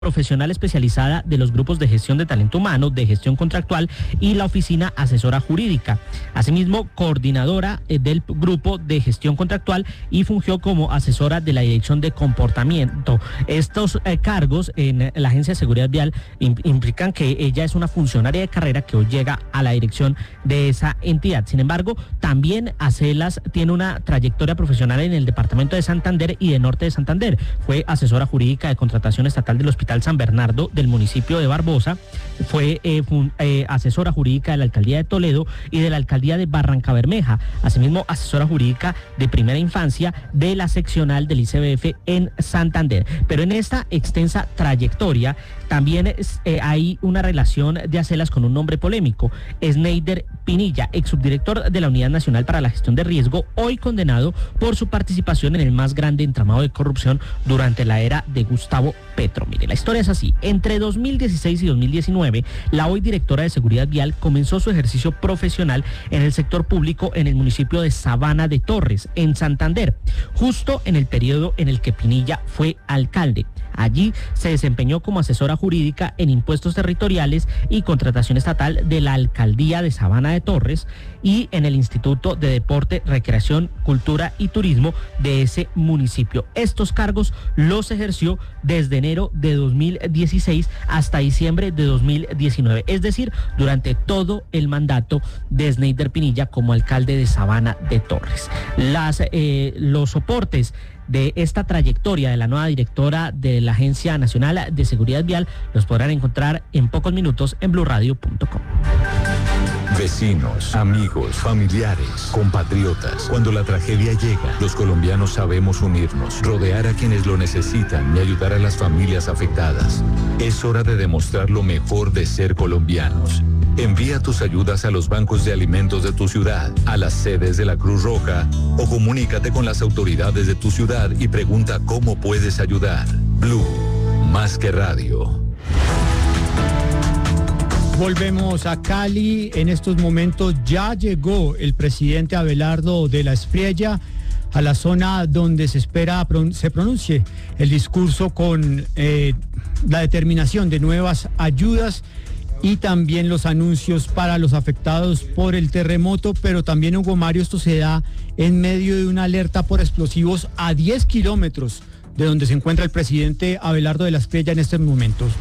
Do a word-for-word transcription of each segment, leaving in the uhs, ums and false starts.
profesional especializada de los grupos de gestión de talento humano, de gestión contractual y la oficina asesora jurídica. Asimismo, coordinadora eh, del grupo de gestión contractual y fungió como asesora de la dirección de comportamiento. Estos eh, cargos en la Agencia de Seguridad Vial imp- implican que ella es una funcionaria de carrera que hoy llega a la dirección de esa entidad. Sin embargo, también Acelas tiene una trayectoria profesional en el departamento de Santander y de Norte de Santander. Fue asesora jurídica de contratación estatal del Hospital San Bernardo del municipio de Barbosa, fue eh, fun, eh, asesora jurídica de la Alcaldía de Toledo y de la Alcaldía de Barrancabermeja, asimismo asesora jurídica de primera infancia de la seccional del I C B F en Santander. Pero en esta extensa trayectoria también es, eh, hay una relación de Acelas con un nombre polémico, Sneider Pinilla, ex subdirector de la Unidad Nacional para la Gestión de Riesgo, hoy condenado por su participación en el más grande entramado de corrupción durante la era de Gustavo Petro. Mire, la historia es así. Entre dos mil dieciséis y dos mil diecinueve, la hoy directora de Seguridad Vial comenzó su ejercicio profesional en el sector público en el municipio de Sabana de Torres, en Santander, justo en el periodo en el que Pinilla fue alcalde. Allí se desempeñó como asesora jurídica en impuestos territoriales y contratación estatal de la Alcaldía de Sabana de Torres y en el Instituto de Deporte, Recreación, Cultura y Turismo de ese municipio. Estos cargos los ejerció desde enero de dos mil dieciséis hasta diciembre de dos mil diecinueve, es decir, durante todo el mandato de Sneider Pinilla como alcalde de Sabana de Torres. Las, eh, los soportes de esta trayectoria de la nueva directora de la Agencia Nacional de Seguridad Vial los podrán encontrar en pocos minutos en blue radio punto com. Vecinos, amigos, familiares, compatriotas. Cuando la tragedia llega, los colombianos sabemos unirnos, rodear a quienes lo necesitan y ayudar a las familias afectadas. Es hora de demostrar lo mejor de ser colombianos. Envía tus ayudas a los bancos de alimentos de tu ciudad, a las sedes de la Cruz Roja o comunícate con las autoridades de tu ciudad y pregunta cómo puedes ayudar. Blue, más que radio. Volvemos a Cali. En estos momentos ya llegó el presidente Abelardo de la Espriella a la zona donde se espera se pronuncie el discurso con eh, la determinación de nuevas ayudas y también los anuncios para los afectados por el terremoto, pero también, Hugo Mario, esto se da en medio de una alerta por explosivos a diez kilómetros de donde se encuentra el presidente Abelardo de la Espriella en estos momentos.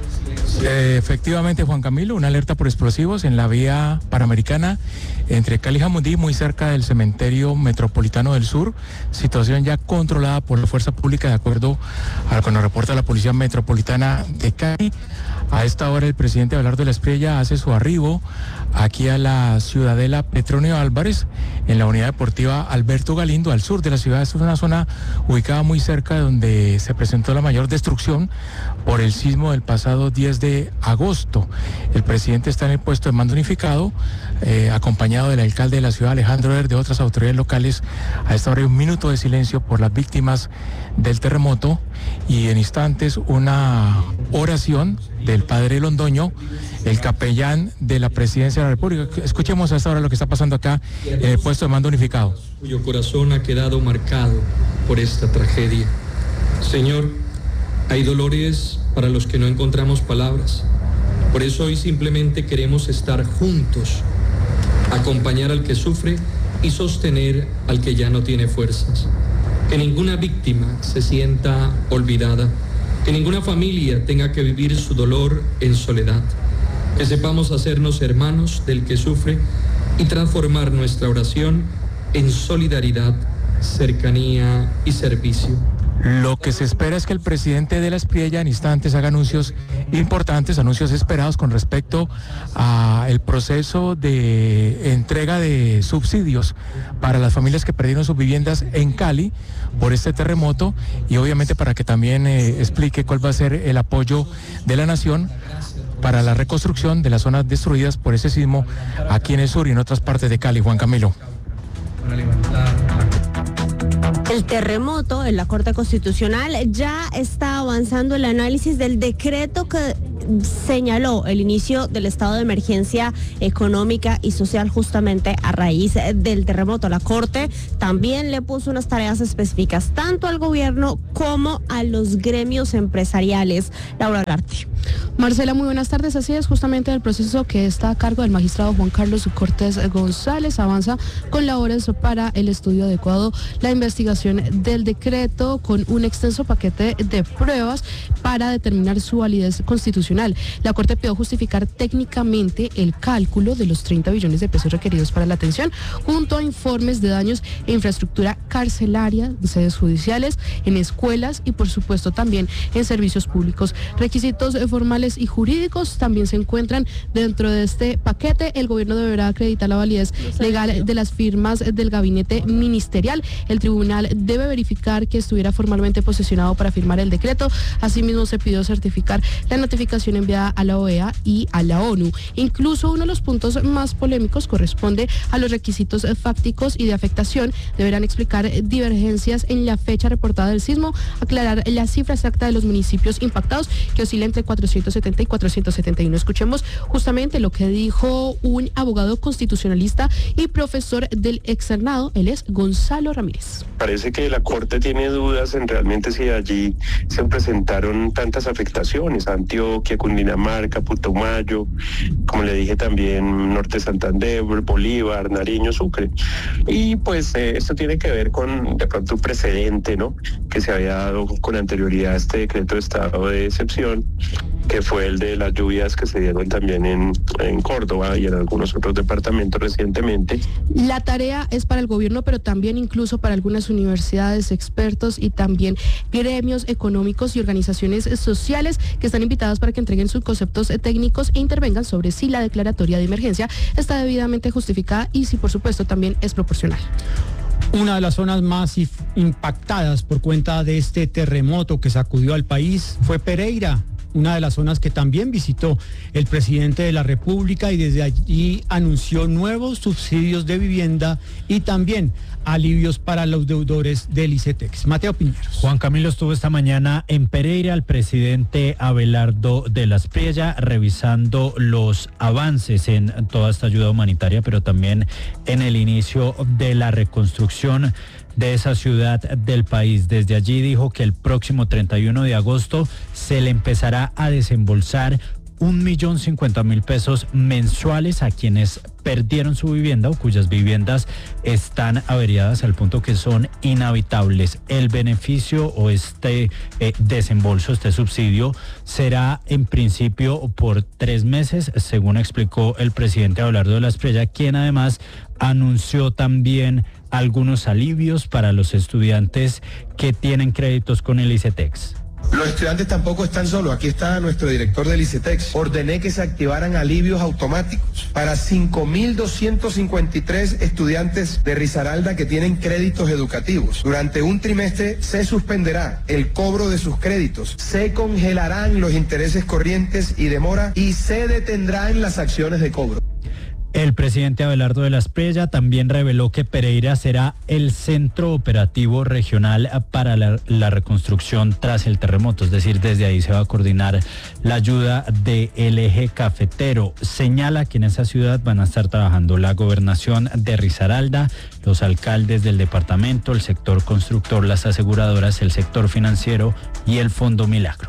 Eh, efectivamente, Juan Camilo, una alerta por explosivos en la vía panamericana entre Cali y Jamundí, muy cerca del cementerio metropolitano del sur, situación ya controlada por la fuerza pública de acuerdo a lo que nos reporta la Policía Metropolitana de Cali. A esta hora el presidente Abelardo de la Espriella hace su arribo aquí a la ciudadela Petronio Álvarez, en la unidad deportiva Alberto Galindo, al sur de la ciudad. Esta es una zona ubicada muy cerca de donde se presentó la mayor destrucción por el sismo del pasado diez de agosto. El presidente está en el puesto de mando unificado, eh, acompañado del alcalde de la ciudad, Alejandro Her, de otras autoridades locales. A esta hora hay un minuto de silencio por las víctimas del terremoto y en instantes una oración del padre Londoño, el capellán de la Presidencia de la República. Escuchemos a esta hora lo que está pasando acá en el puesto de mando unificado. Cuyo corazón ha quedado marcado por esta tragedia. Señor, hay dolores para los que no encontramos palabras. Por eso hoy simplemente queremos estar juntos, acompañar al que sufre y sostener al que ya no tiene fuerzas. Que ninguna víctima se sienta olvidada, que ninguna familia tenga que vivir su dolor en soledad. Que sepamos hacernos hermanos del que sufre y transformar nuestra oración en solidaridad, cercanía y servicio. Lo que se espera es que el presidente de la Espriella en instantes haga anuncios importantes, anuncios esperados con respecto al proceso de entrega de subsidios para las familias que perdieron sus viviendas en Cali por este terremoto y obviamente para que también eh, explique cuál va a ser el apoyo de la nación para la reconstrucción de las zonas destruidas por ese sismo aquí en el sur y en otras partes de Cali. Juan Camilo. El terremoto en la Corte Constitucional ya está avanzando el análisis del decreto que señaló el inicio del estado de emergencia económica y social justamente a raíz del terremoto. La Corte también le puso unas tareas específicas tanto al gobierno como a los gremios empresariales. Laura Olarte. Marcela, muy buenas tardes. Así es, justamente el proceso que está a cargo del magistrado Juan Carlos Cortés González avanza con labores para el estudio adecuado, la investigación del decreto con un extenso paquete de pruebas para determinar su validez constitucional. La Corte pidió justificar técnicamente el cálculo de los treinta billones de pesos requeridos para la atención, junto a informes de daños e infraestructura carcelaria, en sedes judiciales, en escuelas y por supuesto también en servicios públicos. Requisitos formales y jurídicos también se encuentran dentro de este paquete. El gobierno deberá acreditar la validez legal de las firmas del gabinete ministerial. El tribunal debe verificar que estuviera formalmente posesionado para firmar el decreto. Asimismo, se pidió certificar la notificación enviada a la O E A y a la ONU. Incluso uno de los puntos más polémicos corresponde a los requisitos fácticos y de afectación. Deberán explicar divergencias en la fecha reportada del sismo, aclarar la cifra exacta de los municipios impactados, que oscila entre cuatrocientos setenta y cuatrocientos setenta y uno. Escuchemos justamente lo que dijo un abogado constitucionalista y profesor del externado. Él es Gonzalo Ramírez. Parece que la Corte tiene dudas en realmente si allí se presentaron tantas afectaciones: Antioquia, Cundinamarca, Putumayo, como le dije también Norte Santander, Bolívar, Nariño, Sucre. Y pues eh, esto tiene que ver con de pronto un precedente, ¿no?, que se había dado con anterioridad a este decreto de estado de excepción, que fue el de las lluvias que se dieron también en, en Córdoba y en algunos otros departamentos recientemente. La tarea es para el gobierno, pero también incluso para algunas universidades, expertos y también gremios económicos y organizaciones sociales que están invitadas para que entreguen sus conceptos técnicos e intervengan sobre si la declaratoria de emergencia está debidamente justificada y si por supuesto también es proporcional. Una de las zonas más impactadas por cuenta de este terremoto que sacudió al país fue Pereira, una de las zonas que también visitó el presidente de la República y desde allí anunció nuevos subsidios de vivienda y también alivios para los deudores del ICETEX. Mateo Piñeros. Juan Camilo estuvo esta mañana en Pereira, el presidente Abelardo de la Espriella, revisando los avances en toda esta ayuda humanitaria, pero también en el inicio de la reconstrucción de esa ciudad del país. Desde allí dijo que el próximo treinta y uno de agosto se le empezará a desembolsar un millón cincuenta mil pesos mensuales a quienes perdieron su vivienda o cuyas viviendas están averiadas al punto que son inhabitables. El beneficio o este eh, desembolso, este subsidio, será en principio por tres meses, según explicó el presidente Abelardo de la Espriella, quien además anunció también algunos alivios para los estudiantes que tienen créditos con el ICETEX. Los estudiantes tampoco están solos. Aquí está nuestro director del ICETEX. Ordené que se activaran alivios automáticos para cinco mil doscientos cincuenta y tres estudiantes de Risaralda que tienen créditos educativos. Durante un trimestre se suspenderá el cobro de sus créditos, se congelarán los intereses corrientes y de mora y se detendrán las acciones de cobro. El presidente Abelardo de la Espriella también reveló que Pereira será el centro operativo regional para la, la reconstrucción tras el terremoto, es decir, desde ahí se va a coordinar la ayuda del eje cafetero. Señala que en esa ciudad van a estar trabajando la gobernación de Risaralda, los alcaldes del departamento, el sector constructor, las aseguradoras, el sector financiero y el Fondo Milagro.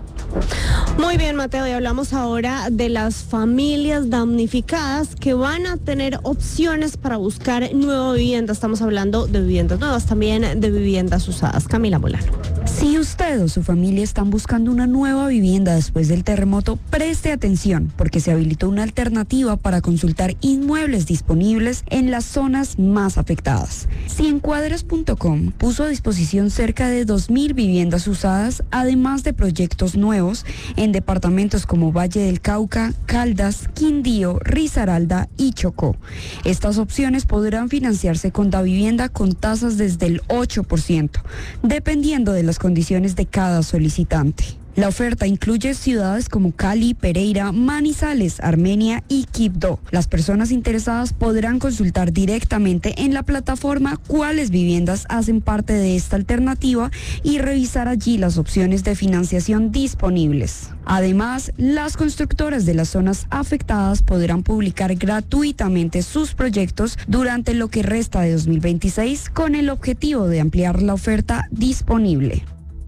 Muy bien, Mateo, y hablamos ahora de las familias damnificadas que van a tener opciones para buscar nueva vivienda. Estamos hablando de viviendas nuevas, también de viviendas usadas. Camila Molano. Si usted o su familia están buscando una nueva vivienda después del terremoto, preste atención porque se habilitó una alternativa para consultar inmuebles disponibles en las zonas más afectadas. Ciencuadras punto com puso a disposición cerca de dos mil viviendas usadas, además de proyectos nuevos en departamentos como Valle del Cauca, Caldas, Quindío, Risaralda y Chocó. Estas opciones podrán financiarse con Davivienda con tasas desde el ocho por ciento, dependiendo de las condiciones de cada solicitante. La oferta incluye ciudades como Cali, Pereira, Manizales, Armenia y Quibdó. Las personas interesadas podrán consultar directamente en la plataforma cuáles viviendas hacen parte de esta alternativa y revisar allí las opciones de financiación disponibles. Además, las constructoras de las zonas afectadas podrán publicar gratuitamente sus proyectos durante lo que resta de dos mil veintiséis con el objetivo de ampliar la oferta disponible.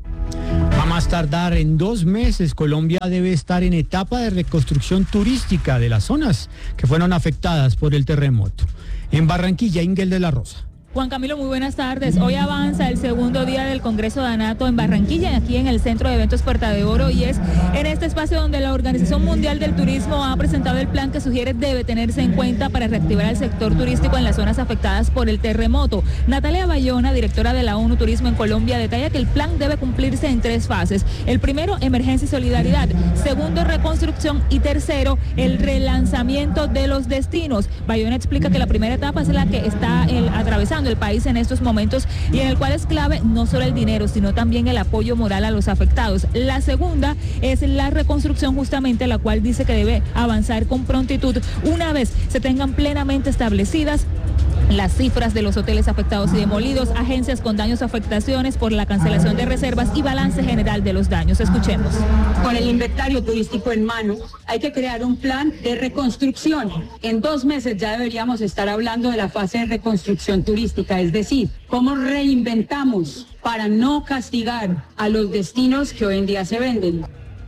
A más tardar en dos meses, Colombia debe estar en etapa de reconstrucción turística de las zonas que fueron afectadas por el terremoto. En Barranquilla, Ingel de la Rosa. Juan Camilo, muy buenas tardes. Hoy avanza el segundo día del Congreso de ANATO en Barranquilla, aquí en el Centro de Eventos Puerta de Oro, y es en este espacio donde la Organización Mundial del Turismo ha presentado el plan que sugiere debe tenerse en cuenta para reactivar el sector turístico en las zonas afectadas por el terremoto. Natalia Bayona, directora de la ONU Turismo en Colombia, detalla que el plan debe cumplirse en tres fases. El primero, emergencia y solidaridad. Segundo, reconstrucción. Y tercero, el relanzamiento de los destinos. Bayona explica que la primera etapa es la que está el, atravesando el país en estos momentos y en el cual es clave no solo el dinero, sino también el apoyo moral a los afectados. La segunda es la reconstrucción, justamente la cual dice que debe avanzar con prontitud una vez se tengan plenamente establecidas las cifras de los hoteles afectados y demolidos, agencias con daños o afectaciones por la cancelación de reservas y balance general de los daños. Escuchemos. Con el inventario turístico en mano, hay que crear un plan de reconstrucción. En dos meses ya deberíamos estar hablando de la fase de reconstrucción turística, es decir, cómo reinventamos para no castigar a los destinos que hoy en día se venden.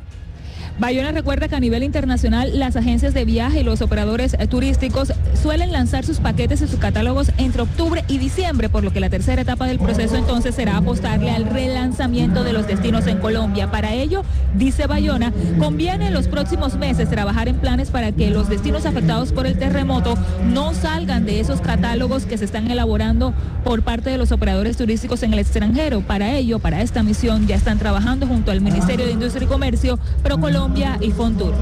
Bayona recuerda que a nivel internacional las agencias de viaje y los operadores turísticos suelen lanzar sus paquetes y sus catálogos entre octubre y diciembre, por lo que la tercera etapa del proceso entonces será apostarle al relanzamiento de los destinos en Colombia. Para ello, dice Bayona, conviene en los próximos meses trabajar en planes para que los destinos afectados por el terremoto no salgan de esos catálogos que se están elaborando por parte de los operadores turísticos en el extranjero. Para ello, para esta misión, ya están trabajando junto al Ministerio de Industria y Comercio, ProColombia y Fontur.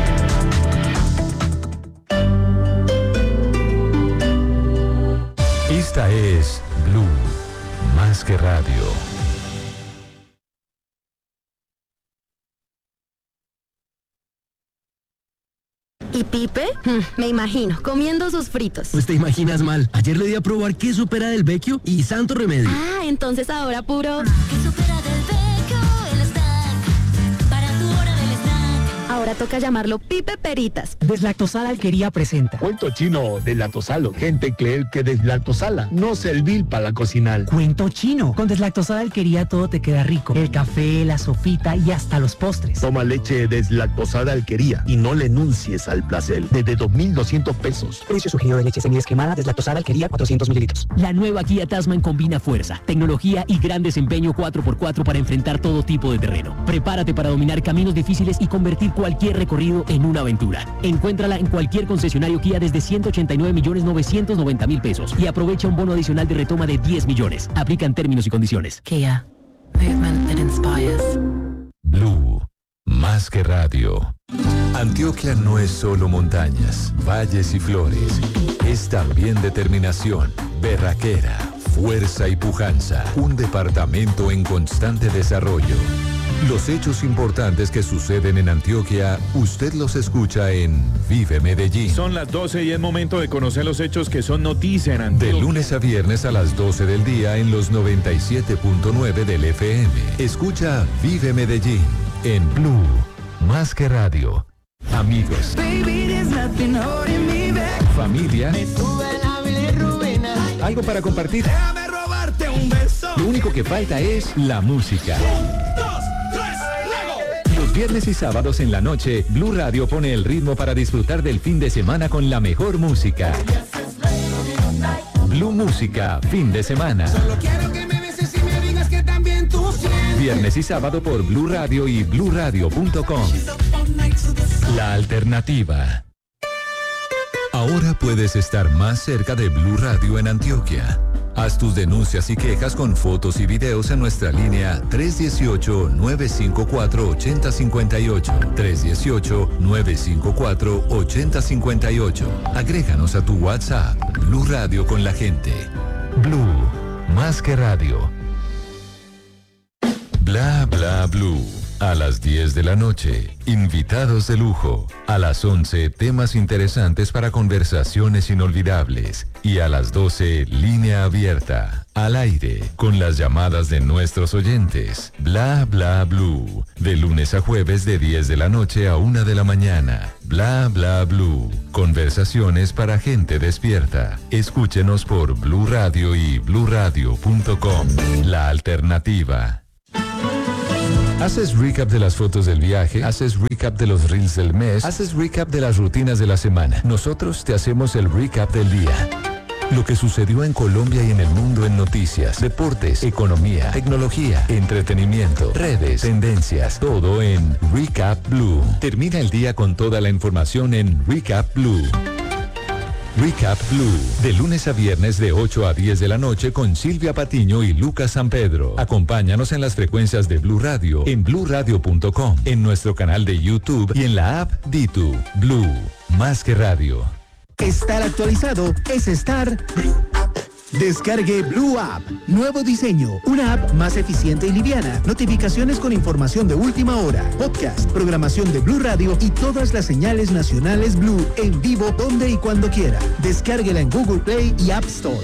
Esta es Blue, más que radio. ¿Y Pipe? Hmm, me imagino, comiendo sus fritos. Pues te imaginas mal. Ayer le di a probar queso Pera del Vecchio y santo remedio. Ah, entonces ahora puro... Queso Pera del Vecchio, el snack, para tu hora del snack. Ahora toca llamarlo Pipe Peritas. Deslactosada Alquería presenta. Cuento chino deslactosalo. Gente cree que deslactosala no servir para la cocinar. Cuento chino. Con Deslactosada Alquería todo te queda rico. El café, la sopita y hasta los postres. Toma leche deslactosada Alquería y no le enuncies al placer. Desde dos mil doscientos pesos. Precio sugerido de leche semidescremada Deslactosada Alquería cuatrocientos mililitros. La nueva Kia Tasman combina fuerza, tecnología y gran desempeño cuatro por cuatro para enfrentar todo tipo de terreno. Prepárate para dominar caminos difíciles y convertir cualquier recorrido en una aventura. Encuéntrala en cualquier concesionario Kia desde ciento ochenta y nueve millones novecientos noventa mil pesos y aprovecha un bono adicional de retoma de diez millones. Aplican términos y condiciones. Kia. Movement that inspires. Blue, más que radio. Antioquia no es solo montañas, valles y flores. Es también determinación, berraquera, fuerza y pujanza. Un departamento en constante desarrollo. Los hechos importantes que suceden en Antioquia, usted los escucha en Vive Medellín. Son las doce y es momento de conocer los hechos que son noticia en Antioquia. De lunes a viernes a las doce del día en los noventa y siete punto nueve del F M. Escucha Vive Medellín en Blue, más que radio. Amigos, familia, algo para compartir. Lo único que falta es la música. Los viernes y sábados en la noche, Blue Radio pone el ritmo para disfrutar del fin de semana con la mejor música. Blue Música, fin de semana. Viernes y sábado por Blue Radio y blue radio punto com. La alternativa. Ahora puedes estar más cerca de Blue Radio en Antioquia. Haz tus denuncias y quejas con fotos y videos en nuestra línea tres uno ocho, nueve cinco cuatro, ocho cero cinco ocho. tres uno ocho, nueve cinco cuatro, ocho cero cinco ocho. Agréganos a tu WhatsApp. Blue Radio con la gente. Blue, más que radio. Bla bla blue. A las diez de la noche, invitados de lujo. A las once, temas interesantes para conversaciones inolvidables. Y a las doce, línea abierta. Al aire, con las llamadas de nuestros oyentes. Bla Bla Blue. De lunes a jueves de diez de la noche a una de la mañana. Bla Bla Blue. Conversaciones para gente despierta. Escúchenos por Blue Radio y blue radio punto com. La alternativa. ¿Haces recap de las fotos del viaje? ¿Haces recap de los reels del mes? ¿Haces recap de las rutinas de la semana? Nosotros te hacemos el recap del día. Lo que sucedió en Colombia y en el mundo en noticias, deportes, economía, tecnología, entretenimiento, redes, tendencias, todo en Recap Blue. Termina el día con toda la información en Recap Blue. Recap Blue, de lunes a viernes de ocho a diez de la noche con Silvia Patiño y Lucas San Pedro. Acompáñanos en las frecuencias de Blue Radio, en blue radio punto com, en nuestro canal de YouTube y en la app Ditu. Blue, más que radio. Estar actualizado es estar... Descargue Blue App. Nuevo diseño. Una app más eficiente y liviana. Notificaciones con información de última hora. Podcast, programación de Blue Radio y todas las señales nacionales Blue en vivo donde y cuando quiera. Descárguela en Google Play y App Store.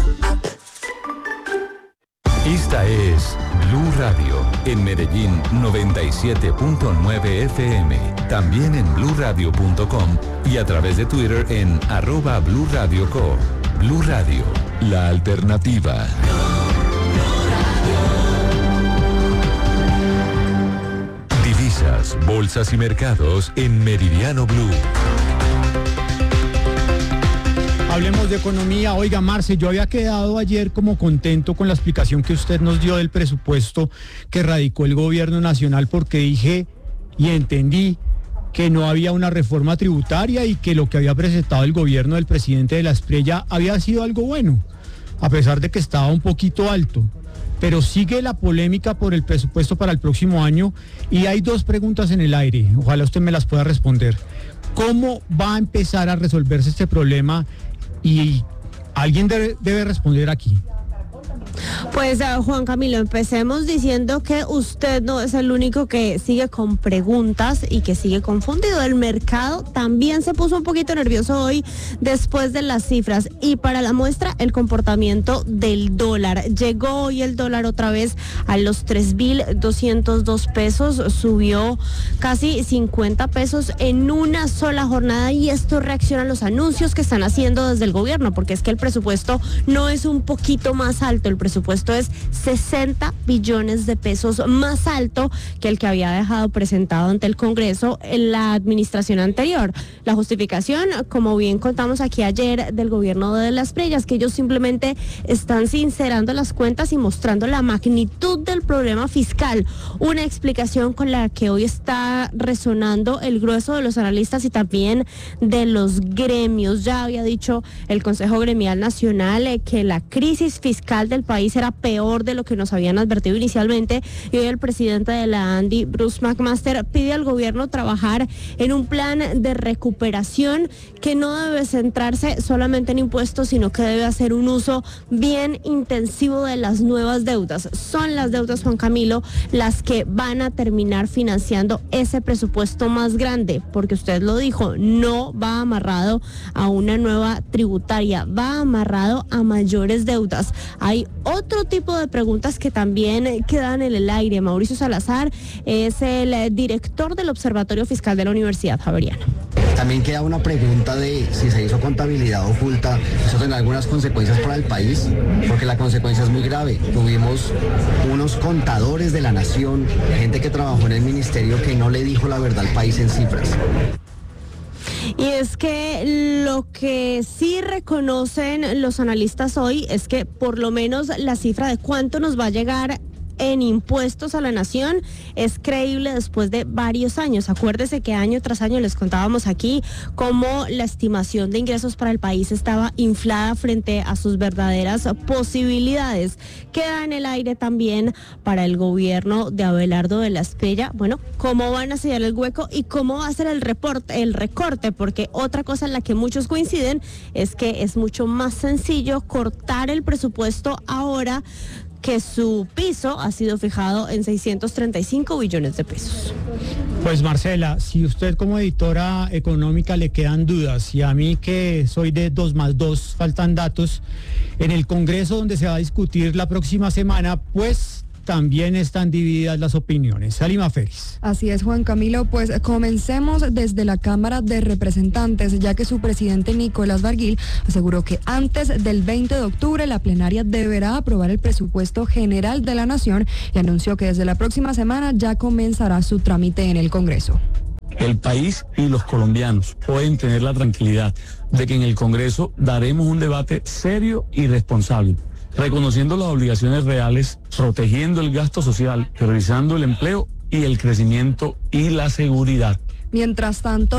Esta es Blue Radio, en Medellín noventa y siete punto nueve F M. También en blue radio punto com y a través de Twitter en arroba Blue Radio Co. Blue Radio, la alternativa. Divisas, bolsas y mercados en Meridiano Blue. Hablemos de economía. Oiga, Marce, yo había quedado ayer como contento con la explicación que usted nos dio del presupuesto que radicó el gobierno nacional, porque dije y entendí que no había una reforma tributaria y que lo que había presentado el gobierno del presidente de la Espriella había sido algo bueno, a pesar de que estaba un poquito alto. Pero sigue la polémica por el presupuesto para el próximo año y hay dos preguntas en el aire. Ojalá usted me las pueda responder. ¿Cómo va a empezar a resolverse este problema? Y alguien debe, debe responder aquí. Pues uh, Juan Camilo, empecemos diciendo que usted no es el único que sigue con preguntas y que sigue confundido. El mercado también se puso un poquito nervioso hoy después de las cifras y para la muestra el comportamiento del dólar. Llegó hoy el dólar otra vez a los tres mil doscientos dos pesos, subió casi cincuenta pesos en una sola jornada y esto reacciona a los anuncios que están haciendo desde el gobierno, porque es que el presupuesto no es un poquito más alto, el presupuesto es sesenta billones de pesos más alto que el que había dejado presentado ante el Congreso en la administración anterior. La justificación, como bien contamos aquí ayer, del gobierno de las Espriella, que ellos simplemente están sincerando las cuentas y mostrando la magnitud del problema fiscal. Una explicación con la que hoy está resonando el grueso de los analistas y también de los gremios. Ya había dicho el Consejo Gremial Nacional eh, que la crisis fiscal del país era peor de lo que nos habían advertido inicialmente y hoy el presidente de la ANDI, Bruce McMaster, pide al gobierno trabajar en un plan de recuperación que no debe centrarse solamente en impuestos, sino que debe hacer un uso bien intensivo de las nuevas deudas. Son las deudas, Juan Camilo, las que van a terminar financiando ese presupuesto más grande, porque usted lo dijo, no va amarrado a una nueva tributaria, va amarrado a mayores deudas. Hay otro tipo de preguntas que también quedan en el aire. Mauricio Salazar es el director del Observatorio Fiscal de la Universidad Javeriana. También queda una pregunta de si se hizo contabilidad oculta. ¿Eso tendrá algunas consecuencias para el país? Porque la consecuencia es muy grave. Tuvimos unos contadores de la nación, gente que trabajó en el ministerio que no le dijo la verdad al país en cifras. Y es que lo que sí reconocen los analistas hoy es que por lo menos la cifra de cuánto nos va a llegar en impuestos a la nación es creíble después de varios años. Acuérdese que año tras año les contábamos aquí cómo la estimación de ingresos para el país estaba inflada frente a sus verdaderas posibilidades. Queda en el aire también para el gobierno de Abelardo de la Espriella, bueno, cómo van a sellar el hueco y cómo va a ser el reporte, el recorte, porque otra cosa en la que muchos coinciden es que es mucho más sencillo cortar el presupuesto ahora que su piso ha sido fijado en seiscientos treinta y cinco billones de pesos. Pues Marcela, si usted como editora económica le quedan dudas y a mí que soy de dos más dos faltan datos, en el Congreso donde se va a discutir la próxima semana, pues también están divididas las opiniones. Salima Félix. Así es, Juan Camilo, pues comencemos desde la Cámara de Representantes, ya que su presidente Nicolás Barguil aseguró que antes del veinte de octubre la plenaria deberá aprobar el presupuesto general de la Nación y anunció que desde la próxima semana ya comenzará su trámite en el Congreso. El país y los colombianos pueden tener la tranquilidad de que en el Congreso daremos un debate serio y responsable, reconociendo las obligaciones reales, protegiendo el gasto social, priorizando el empleo y el crecimiento y la seguridad. Mientras tanto,